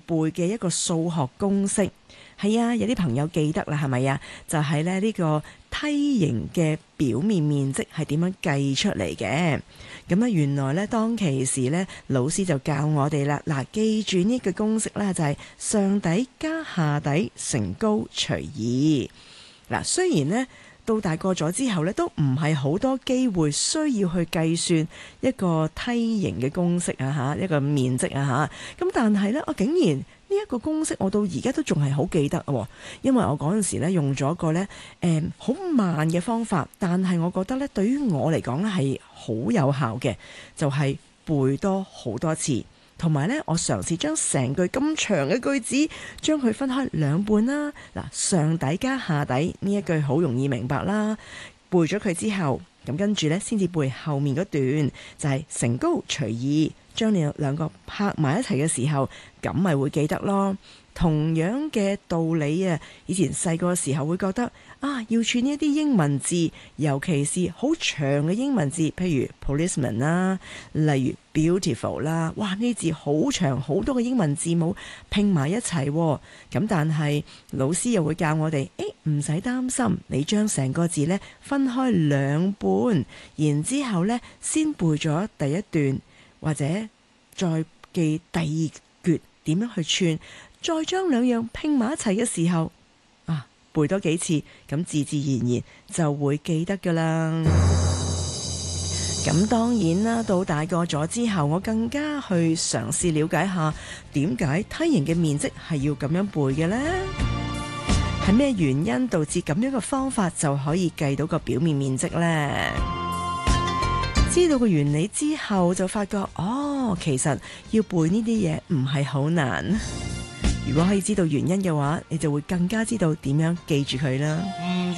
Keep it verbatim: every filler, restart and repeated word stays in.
背嘅一個數學公式。係啊，有啲朋友記得啦，係咪啊？就係咧呢個梯形嘅表面面積係點樣計出嚟嘅？咁啊，原來咧當其時咧，老師就教我哋啦。嗱，記住呢個公式咧，就係上底加下底乘高除二。嗱，雖然呢，到大個咗之後咧，都唔係好多機會需要去計算一個梯形嘅公式啊，嚇一個面積啊，嚇咁，但係咧，我竟然〜呢一個公式我到而家都仲係好記得喎，因為我嗰陣時咧用咗個咧誒好慢嘅方法，但係我覺得咧對於我嚟講咧係好有效嘅，就係背多好多次，同埋咧我嘗試將成句咁長嘅句子將佢分開兩半啦。嗱，上底加下底呢一句好容易明白啦，背咗佢之後，咁跟住咧先至背後面嗰段，就係乘高除二。將你兩個拍埋一齊嘅時候，咁咪會記得咯。同樣嘅道理啊，以前細個嘅時候會覺得啊，要串呢一啲英文字，尤其是好長嘅英文字，譬如 policeman 啦，例如 beautiful 啦，哇，呢啲字好長，好多嘅英文字母拼埋一齊。咁但係老師又會教我哋，誒唔使擔心，你將成個字呢分開兩半，然之後呢先背咗第一段。或者再記第二橛點樣去串，再將兩樣拼埋一齊嘅時候，啊，背多幾次，咁自自然然就會記得㗎啦。咁當然啦，到大個咗之後，我更加去嘗試了解下點解梯形嘅面積係要咁樣背嘅呢？係咩原因導致咁樣嘅方法就可以計到個表面面積呢？知道個原理之後就發覺，哦，其實要背呢啲嘢唔係好難。如果可以知道原因嘅話，你就會更加知道點樣記住佢啦。